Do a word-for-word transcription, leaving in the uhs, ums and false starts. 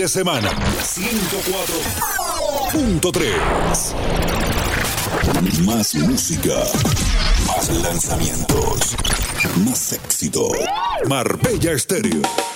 de semana. ciento cuatro punto tres. Más música, más lanzamientos, más éxito. Marbella Estéreo.